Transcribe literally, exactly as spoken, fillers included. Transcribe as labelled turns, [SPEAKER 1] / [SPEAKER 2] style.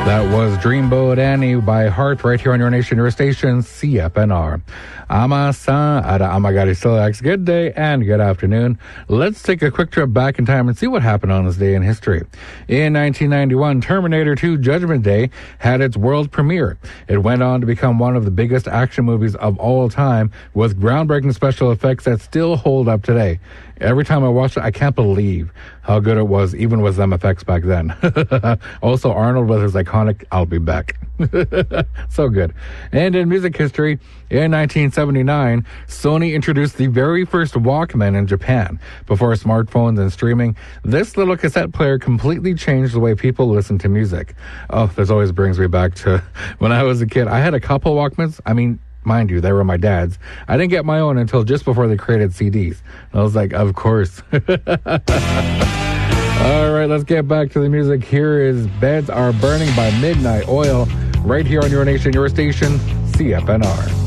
[SPEAKER 1] That was Dreamboat Annie by Heart right here on your nation, your station, C F N R. Ama-san, ara amagari stilax. Good day and good afternoon. Let's take a quick trip back in time and see what happened on this day in history. In nineteen ninety-one, Terminator two Judgment Day had its world premiere. It went on to become one of the biggest action movies of all time with groundbreaking special effects that still hold up today. Every time I watch it, I can't believe how good it was, even with them effects back then. Also, Arnold with his iconic, "I'll be back." So good. And in music history, in nineteen seventy-nine, Sony introduced the very first Walkman in Japan. Before smartphones and streaming, this little cassette player completely changed the way people listen to music. Oh, this always brings me back to when I was a kid. I had a couple Walkmans. I mean, mind you, they were my dad's. I didn't get my own until just before they created C Ds. I was like, of course. All right, let's get back to the music. Here is Beds Are Burning by Midnight Oil, right here on your nation, your station, C F N R.